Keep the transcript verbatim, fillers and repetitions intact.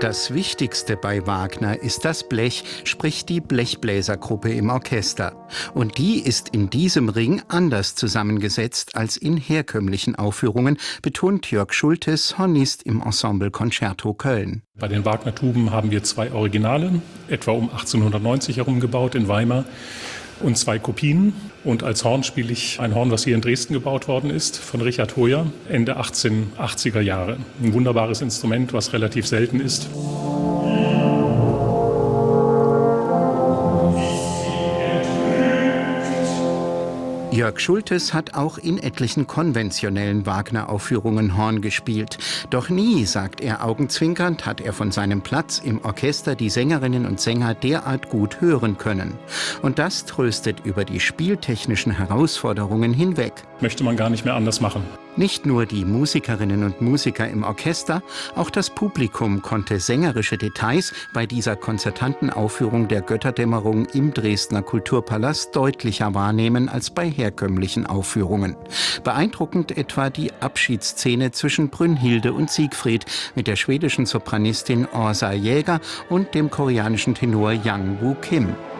Das Wichtigste bei Wagner ist das Blech, sprich die Blechbläsergruppe im Orchester. Und die ist in diesem Ring anders zusammengesetzt als in herkömmlichen Aufführungen, betont Jörg Schultes, Hornist im Ensemble Concerto Köln. Bei den Wagner-Tuben haben wir zwei Originale, etwa um achtzehnhundertneunzig herum gebaut in Weimar, und zwei Kopien. Und als Horn spiele ich ein Horn, was hier in Dresden gebaut worden ist, von Richard Hoyer, Ende achtzehnhundertachtziger Jahre. Ein wunderbares Instrument, was relativ selten ist. Jörg Schultes hat auch in etlichen konventionellen Wagner-Aufführungen Horn gespielt. Doch nie, sagt er augenzwinkernd, hat er von seinem Platz im Orchester die Sängerinnen und Sänger derart gut hören können. Und das tröstet über die spieltechnischen Herausforderungen hinweg. Möchte man gar nicht mehr anders machen. Nicht nur die Musikerinnen und Musiker im Orchester, auch das Publikum konnte sängerische Details bei dieser konzertanten Aufführung der Götterdämmerung im Dresdner Kulturpalast deutlicher wahrnehmen als bei herkömmlichen Aufführungen. Beeindruckend etwa die Abschiedsszene zwischen Brünnhilde und Siegfried mit der schwedischen Sopranistin Åsa Jäger und dem koreanischen Tenor Yang Woo Kim.